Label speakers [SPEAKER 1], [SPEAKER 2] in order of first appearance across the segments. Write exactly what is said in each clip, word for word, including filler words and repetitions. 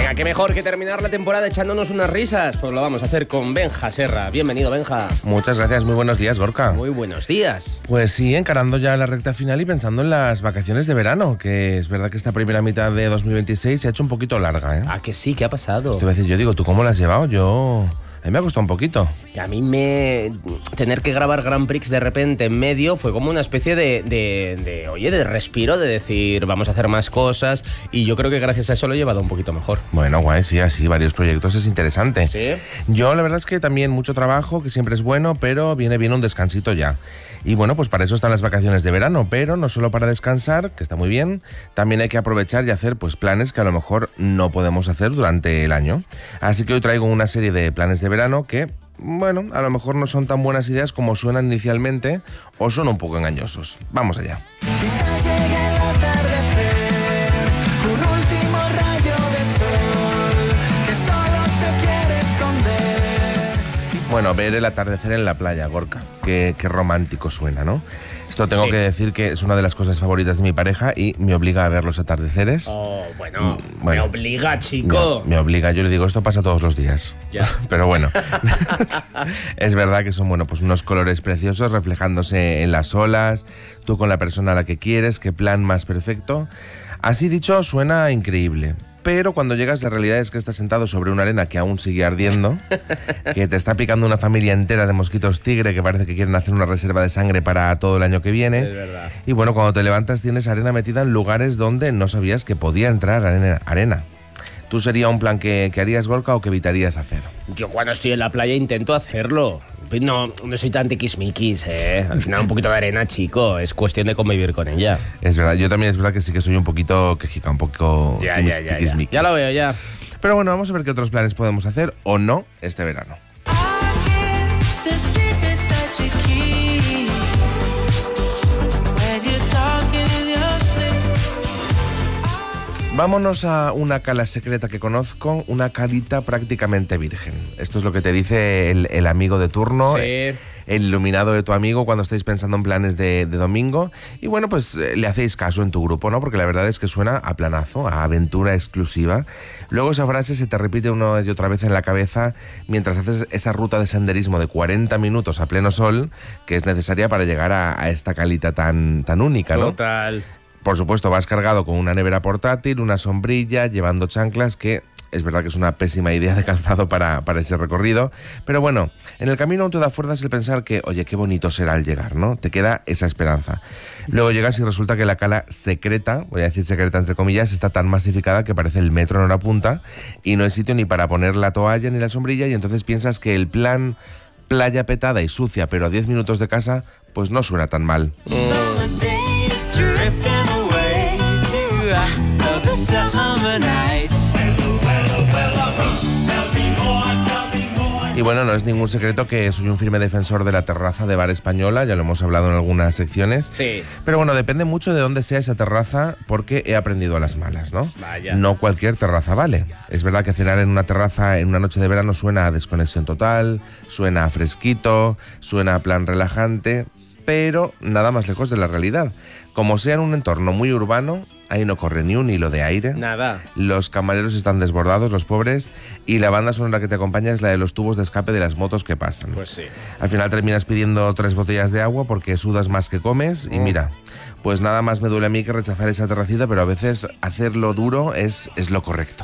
[SPEAKER 1] Venga, qué mejor que terminar la temporada echándonos unas risas. Pues lo vamos a hacer con Benja Serra. Bienvenido, Benja.
[SPEAKER 2] Muchas gracias, muy buenos días, Gorka.
[SPEAKER 1] Muy buenos días.
[SPEAKER 2] Pues sí, encarando ya la recta final y pensando en las vacaciones de verano, que es verdad que esta primera mitad de dos mil veintiséis se ha hecho un poquito larga, ¿eh?
[SPEAKER 1] Ah, que sí, ¿qué ha pasado?
[SPEAKER 2] Te voy a decir, yo digo, ¿tú cómo la has llevado? Yo... A mí me ha costado un poquito.
[SPEAKER 1] Y a mí me... Tener que grabar Grand Prix de repente en medio fue como una especie de, de, de... Oye, de respiro, de decir, vamos a hacer más cosas. Y yo creo que gracias a eso lo he llevado un poquito mejor.
[SPEAKER 2] Bueno, guay, sí, así, varios proyectos, es interesante.
[SPEAKER 1] ¿Sí?
[SPEAKER 2] Yo, la verdad es que también mucho trabajo, que siempre es bueno, pero viene bien un descansito ya. Y bueno, pues para eso están las vacaciones de verano, pero no solo para descansar, que está muy bien, también hay que aprovechar y hacer pues planes que a lo mejor no podemos hacer durante el año. Así que hoy traigo una serie de planes de verano que, bueno, a lo mejor no son tan buenas ideas como suenan inicialmente o son un poco engañosos. Vamos allá. Bueno, ver el atardecer en la playa, Gorka. Qué, qué romántico suena, ¿no? Esto tengo sí. que decir que es una de las cosas favoritas de mi pareja y me obliga a ver los atardeceres.
[SPEAKER 1] Oh, bueno, mm, bueno me obliga, chico.
[SPEAKER 2] Me, me obliga, yo le digo, esto pasa todos los días.
[SPEAKER 1] Ya.
[SPEAKER 2] Pero bueno, es verdad que son, bueno, pues unos colores preciosos reflejándose en las olas, tú con la persona a la que quieres, qué plan más perfecto. Así dicho, suena increíble. Pero cuando llegas, la realidad es que estás sentado sobre una arena que aún sigue ardiendo, que te está picando una familia entera de mosquitos tigre que parece que quieren hacer una reserva de sangre para todo el año que viene.
[SPEAKER 1] Es verdad.
[SPEAKER 2] Y bueno, cuando te levantas tienes arena metida en lugares donde no sabías que podía entrar arena. arena. ¿Tú sería un plan que, que harías, Gorka, o que evitarías hacer?
[SPEAKER 1] Yo cuando estoy en la playa intento hacerlo. No, no soy tan tiquismiquis, ¿eh? Al final un poquito de arena, chico, es cuestión de convivir con ella.
[SPEAKER 2] Es verdad, yo también es verdad que sí que soy un poquito quejica, un poco
[SPEAKER 1] ya, ya, ya,
[SPEAKER 2] tiquismiquis.
[SPEAKER 1] Ya. ya lo veo, ya.
[SPEAKER 2] Pero bueno, vamos a ver qué otros planes podemos hacer o no este verano. Vámonos a una cala secreta que conozco, una calita prácticamente virgen. Esto es lo que te dice el, el amigo de turno,
[SPEAKER 1] sí.
[SPEAKER 2] el iluminado de tu amigo cuando estáis pensando en planes de, de domingo. Y bueno, pues eh, le hacéis caso en tu grupo, ¿no? Porque la verdad es que suena a planazo, a aventura exclusiva. Luego esa frase se te repite una y otra vez en la cabeza mientras haces esa ruta de senderismo de cuarenta minutos a pleno sol que es necesaria para llegar a, a esta calita tan, tan única, ¿no?
[SPEAKER 1] Total.
[SPEAKER 2] Por supuesto, vas cargado con una nevera portátil, una sombrilla, llevando chanclas, que es verdad que es una pésima idea de calzado para, para ese recorrido. Pero bueno, en el camino aún te da fuerzas el pensar que, oye, qué bonito será al llegar, ¿no? Te queda esa esperanza. Luego llegas y resulta que la cala secreta, voy a decir secreta entre comillas, está tan masificada que parece el metro en hora punta y no hay sitio ni para poner la toalla ni la sombrilla y entonces piensas que el plan playa petada y sucia, pero a diez minutos de casa, pues no suena tan mal. Mm. Y bueno, no es ningún secreto que soy un firme defensor de la terraza de bar española, ya lo hemos hablado en algunas secciones.
[SPEAKER 1] Sí.
[SPEAKER 2] Pero bueno, depende mucho de dónde sea esa terraza porque he aprendido a las malas, ¿no?
[SPEAKER 1] Vaya.
[SPEAKER 2] No cualquier terraza vale. Es verdad que cenar en una terraza en una noche de verano suena a desconexión total, suena a fresquito, suena a plan relajante, pero nada más lejos de la realidad. Como sea en un entorno muy urbano, ahí no corre ni un hilo de aire.
[SPEAKER 1] Nada.
[SPEAKER 2] Los camareros están desbordados, los pobres, y la banda sonora que te acompaña es la de los tubos de escape de las motos que pasan.
[SPEAKER 1] Pues sí.
[SPEAKER 2] Al final terminas pidiendo tres botellas de agua porque sudas más que comes y mira, pues nada más me duele a mí que rechazar esa terracita, pero a veces hacerlo duro es, es lo correcto.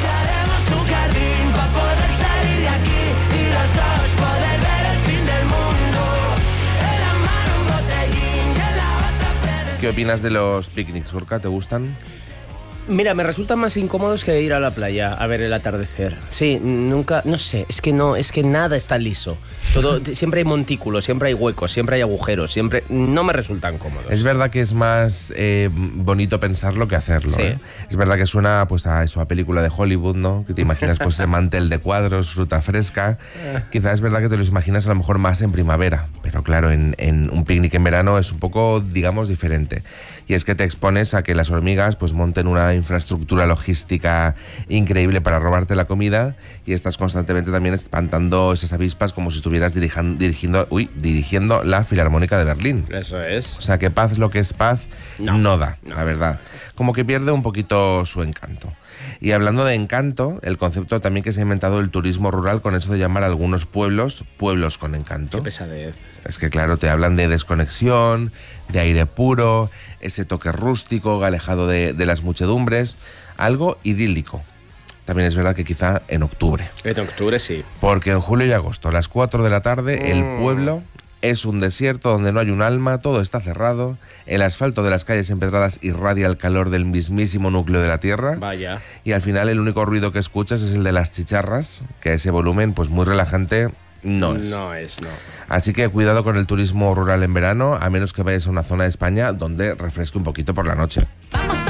[SPEAKER 2] ¿Qué opinas de los picnics, Gorka? ¿Te gustan?
[SPEAKER 1] Mira, me resultan más incómodos que ir a la playa a ver el atardecer. Sí, nunca, no sé, es que no, es que nada está liso. Todo, siempre hay montículos, siempre hay huecos, siempre hay agujeros, siempre no me resultan cómodos.
[SPEAKER 2] Es verdad que es más eh, bonito pensarlo que hacerlo.
[SPEAKER 1] Sí.
[SPEAKER 2] ¿eh? Es verdad que suena pues a eso, a película de Hollywood, ¿no? Que te imaginas pues ese mantel de cuadros, fruta fresca. Quizás es verdad que te lo imaginas a lo mejor más en primavera, pero claro, en, en un picnic en verano es un poco, digamos, diferente. Y es que te expones a que las hormigas pues monten una infraestructura logística increíble para robarte la comida y estás constantemente también espantando esas avispas como si estuvieras dirijan, dirigiendo, uy, dirigiendo la Filarmónica de Berlín.
[SPEAKER 1] Eso es.
[SPEAKER 2] O sea que paz, lo que es paz, no, no da,
[SPEAKER 1] no.
[SPEAKER 2] la verdad. Como que pierde un poquito su encanto. Y hablando de encanto, el concepto también que se ha inventado el turismo rural con eso de llamar a algunos pueblos, pueblos con encanto.
[SPEAKER 1] Qué pesadez.
[SPEAKER 2] Es que claro, te hablan de desconexión, de aire puro, ese toque rústico, alejado de, de las muchedumbres, algo idílico. También es verdad que quizá en octubre.
[SPEAKER 1] En octubre sí.
[SPEAKER 2] Porque en julio y agosto, a las cuatro de la tarde, mm. el pueblo es un desierto donde no hay un alma, todo está cerrado, el asfalto de las calles empedradas irradia el calor del mismísimo núcleo de la tierra.
[SPEAKER 1] Vaya.
[SPEAKER 2] Y al final el único ruido que escuchas es el de las chicharras, que ese volumen pues muy relajante no es.
[SPEAKER 1] No es, no.
[SPEAKER 2] Así que cuidado con el turismo rural en verano, a menos que vayas a una zona de España donde refresque un poquito por la noche.
[SPEAKER 3] Vamos